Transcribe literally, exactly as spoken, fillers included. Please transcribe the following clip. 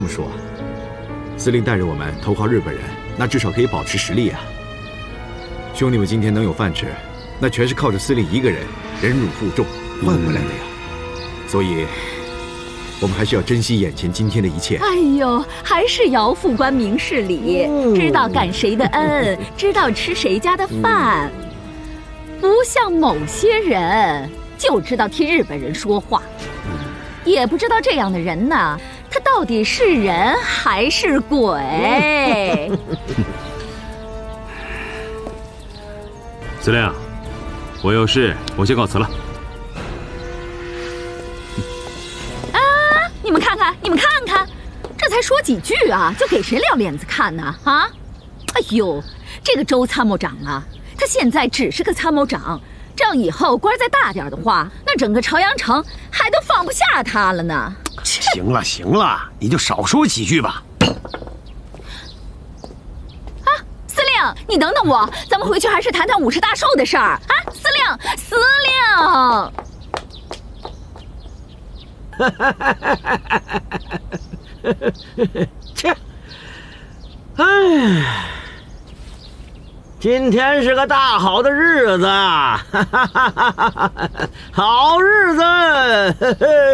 这么说，司令带着我们投靠日本人，那至少可以保持实力啊。兄弟们今天能有饭吃，那全是靠着司令一个人忍辱负重换回来的呀。所以，我们还是要珍惜眼前今天的一切。 哎呦，还是姚副官明事理，嗯、知道感谁的恩，知道吃谁家的饭，嗯、不像某些人就知道替日本人说话，嗯、也不知道这样的人呢，他到底是人还是鬼？ 司令，我有事，我先告辞了。 啊！你们看看，你们看看，这才说几句啊，就给谁撂脸子看呢？啊！哎呦，这个周参谋长啊，他现在只是个参谋长，这样以后官再大点的话，那整个朝阳城还都放不下他了呢。 行了行了，你就少说几句吧。 你等等我，咱们回去还是谈谈五十大寿的事儿啊！司令，司令。切，哎，今天是个大好的日子，好日子。